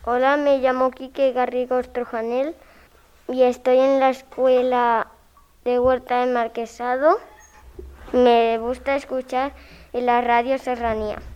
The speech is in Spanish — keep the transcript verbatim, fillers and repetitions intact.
Hola, me llamo Quique Garrigo Trojanel y estoy en la escuela de Huerta del Marquesado. Me gusta escuchar en la radio Serranía.